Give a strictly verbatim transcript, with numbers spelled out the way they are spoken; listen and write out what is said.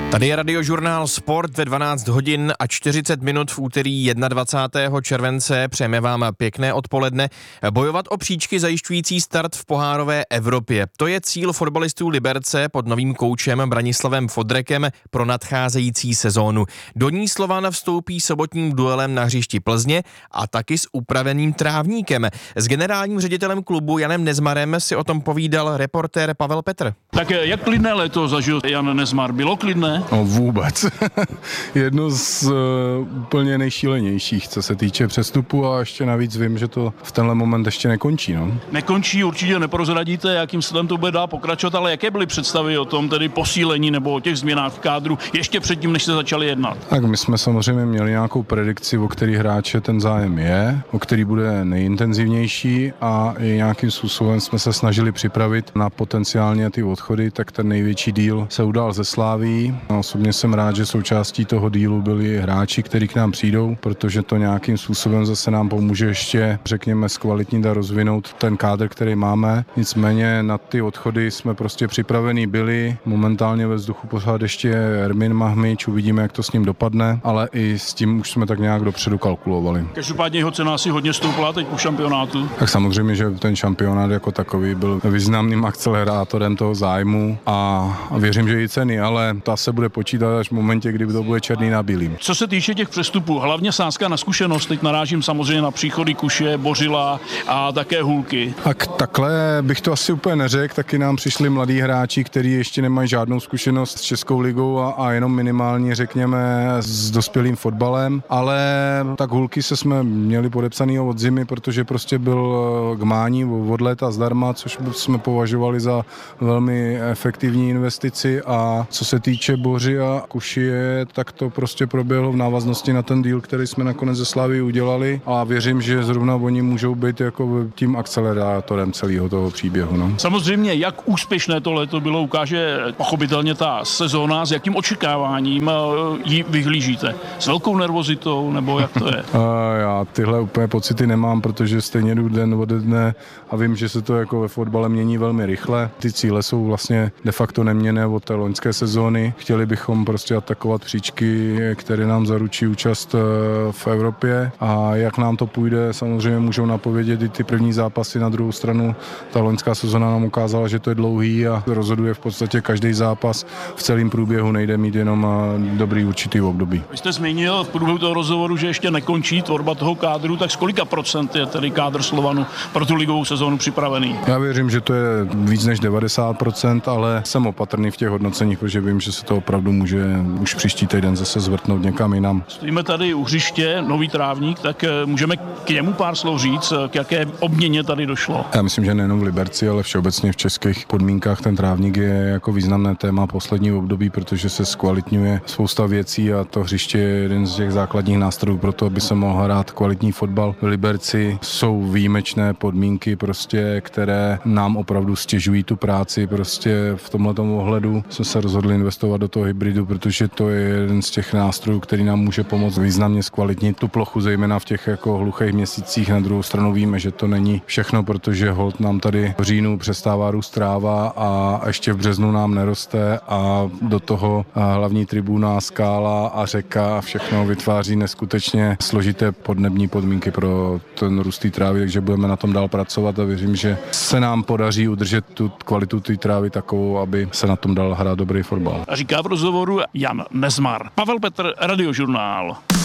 Tady je Radiožurnál Sport ve dvanáct hodin a čtyřicet minut v úterý dvacátého prvního července. Přejeme vám pěkné odpoledne. Bojovat o příčky zajišťující start v pohárové Evropě. To je cíl fotbalistů Liberce pod novým koučem Branislavem Fodrekem pro nadcházející sezónu. Do ní Slovan vstoupí sobotním duelem na hřišti Plzně a taky s upraveným trávníkem. S generálním ředitelem klubu Janem Nezmarem si o tom povídal reportér Pavel Petr. Tak jak klidné léto zažil Jan Nezmar? Bylo klidné? No vůbec. Jedno z uh, úplně nejšílenějších, co se týče přestupu, a ještě navíc vím, že to v tenhle moment ještě nekončí. No. Nekončí, určitě neprozradíte, jakým stylem to bude dál pokračovat, ale jaké byly představy o tom tedy posílení nebo o těch změnách v kádru ještě předtím, než se začali jednat? Tak my jsme samozřejmě měli nějakou predikci, o který hráče ten zájem je, o který bude nejintenzivnější, a i nějakým způsobem jsme se snažili připravit na potenciálně ty odchody. Tak ten největší díl se udál ze Slaví. Osobně jsem rád, že součástí toho dílu byli hráči, kteří k nám přijdou, protože to nějakým způsobem zase nám pomůže ještě, řekněme, zkvalitnit a rozvinout ten kádr, který máme. Nicméně na ty odchody jsme prostě připravení byli. Momentálně ve vzduchu pořád ještě Ermin Mahmič, uvidíme, jak to s ním dopadne, ale i s tím už jsme tak nějak dopředu kalkulovali. Každopádně jeho cena asi hodně stoupla teď po šampionátu. Tak samozřejmě, že ten šampionát jako takový byl významným akcelerátorem toho zájmu a věřím, že i ceny, ale ta se bude počítat až v momentě, kdy to bude černý na bílým. Co se týče těch přestupů, hlavně sázka na zkušenost, teď narážím samozřejmě na příchody Kuše, Bořila a také Hulky. Tak takhle bych to asi úplně neřekl, taky nám přišli mladí hráči, kteří ještě nemají žádnou zkušenost s Českou ligou a, a jenom minimálně, řekněme, s dospělým fotbalem, ale tak Hulky se jsme měli podepsaný od zimy, protože prostě byl k mání od léta zdarma, což jsme považovali za velmi efektivní investici. A co se týče Boři a Kušie, tak to prostě proběhlo v návaznosti na ten díl, který jsme nakonec ze Slavii udělali, a věřím, že zrovna oni můžou být jako tím akcelerátorem celého toho příběhu. No. Samozřejmě, jak úspěšné to léto bylo, ukáže pochopitelně ta sezóna. S jakým očekáváním ji vyhlížíte? S velkou nervozitou, nebo jak to je? A já tyhle úplně pocity nemám, protože stejně jdu den ode dne a vím, že se to jako ve fotbale mění velmi rychle. Ty cíle jsou vlastně de facto neměnné od té loňské sezóny. Chtěli bychom prostě atakovat příčky, které nám zaručí účast v Evropě, a jak nám to půjde, samozřejmě můžou napovědět i ty první zápasy. Na druhou stranu ta loňská sezóna nám ukázala, že to je dlouhý a rozhoduje v podstatě každý zápas. V celém průběhu nejde mít jenom dobrý určitý období. Vy jste zmínil v průběhu toho rozhovoru, že ještě nekončí tvorba toho kádru, tak z kolika procent je tedy kádr Slovanu pro tu ligovou sezónu připravený? Já věřím, že to je víc než devadesát procent, ale jsem opatrný v těch hodnoceních, protože vím, že se to opravdu může už příští týden zase zvrtnout někam jinam. Stojíme tady u hřiště, nový trávník, tak můžeme k němu pár slov říct, k jaké obměně tady došlo? Já myslím, že nejenom v Liberci, ale všeobecně v českých podmínkách ten trávník je jako významné téma poslední období, protože se zkvalitňuje spousta věcí a to hřiště je jeden z těch základních nástrojů pro to, aby se mohl hrát kvalitní fotbal. V Liberci jsou výjimečné podmínky, prostě, které nám opravdu stěžují tu práci. Prostě v tomhletom ohledu jsme se rozhodli investovat do toho hybridu, protože to je jeden z těch nástrojů, který nám může pomoct významně zkvalitnit tu plochu, zejména v těch jako hluchých měsících. Na druhou stranu víme, že to není všechno, protože holt nám tady v říjnu přestává růst tráva a ještě v březnu nám neroste, a do toho hlavní tribuna, skála a řeka a všechno vytváří neskutečně složité podnební podmínky pro ten růst té trávy, takže budeme na tom dál pracovat a věřím, že se nám podaří udržet tu kvalitu té trávy takovou, aby se na tom dal hrát dobrý fotbal. Říká v rozhovoru Jan Nezmar. Pavel Petr, Radiožurnál.